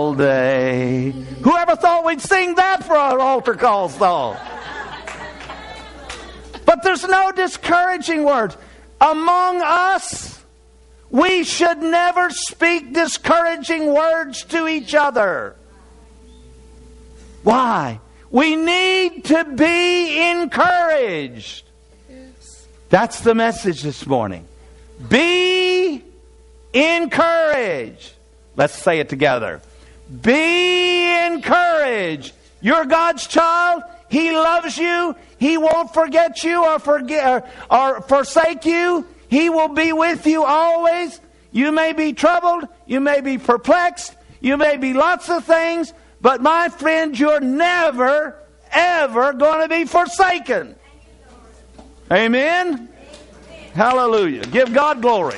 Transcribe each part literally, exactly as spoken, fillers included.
all day. Whoever thought we'd sing that for our altar call song? But there's no discouraging words. Among us, we should never speak discouraging words to each other. Why? We need to be encouraged. That's the message this morning. Be encouraged. Let's say it together. Be encouraged. You're God's child. He loves you. He won't forget you or forget or, or forsake you. He will be with you always. You may be troubled. You may be perplexed. You may be lots of things. But my friend, you're never, ever going to be forsaken. Amen? Hallelujah. Give God glory.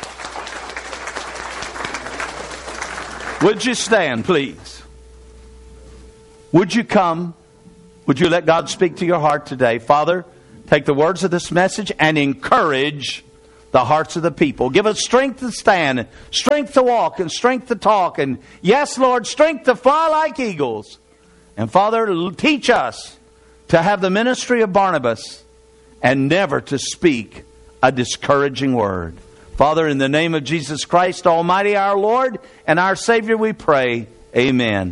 Would you stand, please? Would you come? Would you let God speak to your heart today? Father, take the words of this message and encourage the hearts of the people. Give us strength to stand, strength to walk, and strength to talk. And yes, Lord, strength to fly like eagles. And Father, teach us to have the ministry of Barnabas and never to speak a discouraging word. Father, in the name of Jesus Christ, Almighty, our Lord and our Savior, we pray. Amen.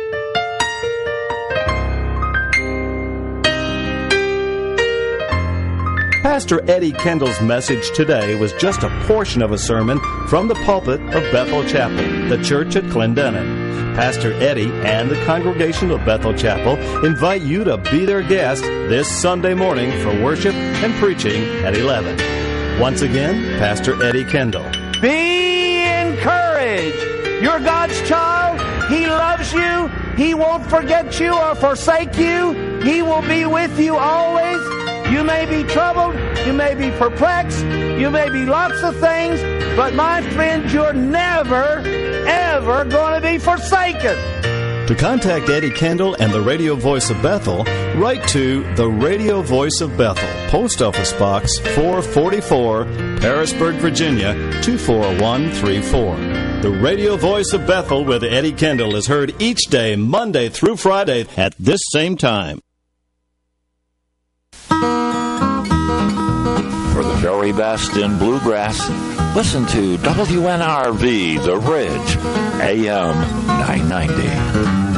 Pastor Eddie Kendall's message today was just a portion of a sermon from the pulpit of Bethel Chapel, the church at Clendenin. Pastor Eddie and the congregation of Bethel Chapel invite you to be their guest this Sunday morning for worship and preaching at eleven. Once again, Pastor Eddie Kendall. Be encouraged. You're God's child. He loves you. He won't forget you or forsake you. He will be with you always. You may be troubled, you may be perplexed, you may be lots of things, but my friend, you're never, ever going to be forsaken. To contact Eddie Kendall and the Radio Voice of Bethel, write to the Radio Voice of Bethel, Post Office Box four forty-four, Harrisburg, Virginia, two four one three four. The Radio Voice of Bethel with Eddie Kendall is heard each day, Monday through Friday at this same time. For the very best in bluegrass, listen to W N R V, The Ridge, A M nine ninety.